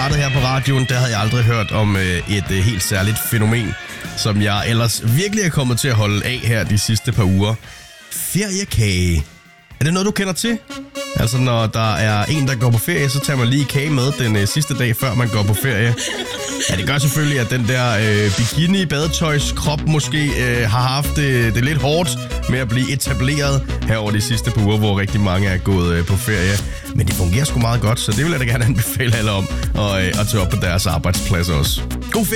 startede her på radioen, der havde jeg aldrig hørt om et helt særligt fænomen, som jeg ellers virkelig er kommet til at holde af her de sidste par uger. Feriekage. Er det noget, du kender til? Altså, når der er en, der går på ferie, så tager man lige kage med den sidste dag, før man går på ferie. Ja, det gør selvfølgelig, at den der bikini-badetøjskrop måske har haft det lidt hårdt med at blive etableret her over de sidste par uger, hvor rigtig mange er gået på ferie. Men det fungerer sgu meget godt, så det vil jeg da gerne anbefale alle om at tage op på deres arbejdsplads også. God ferie!